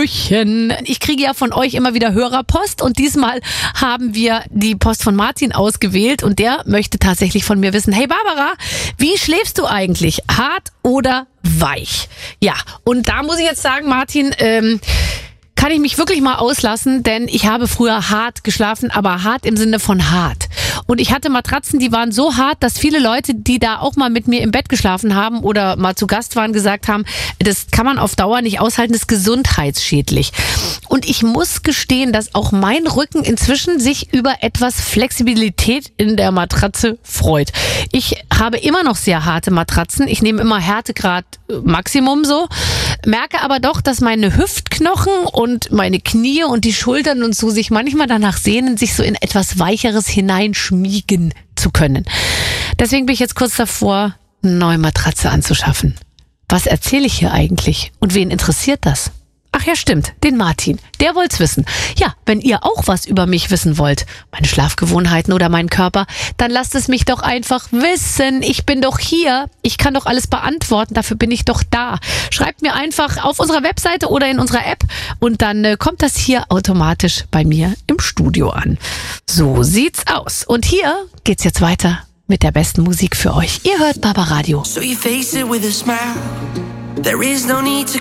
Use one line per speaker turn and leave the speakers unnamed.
Hallöchen. Ich kriege ja von euch immer wieder Hörerpost und diesmal haben wir die Post von Martin ausgewählt und der möchte tatsächlich von mir wissen, hey Barbara, wie schläfst du eigentlich? Hart oder weich? Ja, und da muss ich jetzt sagen, Martin, kann ich mich wirklich mal auslassen, denn ich habe früher hart geschlafen, aber hart im Sinne von hart. Und ich hatte Matratzen, die waren so hart, dass viele Leute, die da auch mal mit mir im Bett geschlafen haben oder mal zu Gast waren, gesagt haben, das kann man auf Dauer nicht aushalten, das ist gesundheitsschädlich. Und ich muss gestehen, dass auch mein Rücken inzwischen sich über etwas Flexibilität in der Matratze freut. Ich habe immer noch sehr harte Matratzen. Ich nehme immer Härtegrad Maximum so, merke aber doch, dass meine Hüftknochen und meine Knie und die Schultern und so sich manchmal danach sehnen, sich so in etwas Weicheres hineinschmiegen zu können. Deswegen bin ich jetzt kurz davor, eine neue Matratze anzuschaffen. Was erzähle ich hier eigentlich? Und wen interessiert das? Ach ja, stimmt, den Martin. Der wollt's wissen. Ja, wenn ihr auch was über mich wissen wollt, meine Schlafgewohnheiten oder meinen Körper, dann lasst es mich doch einfach wissen. Ich bin doch hier. Ich kann doch alles beantworten. Dafür bin ich doch da. Schreibt mir einfach auf unserer Webseite oder in unserer App und dann kommt das hier automatisch bei mir im Studio an. So sieht's aus. Und hier geht's jetzt weiter mit der besten Musik für euch. Ihr hört Barbaradio.
So you face it with a smile. There is no need to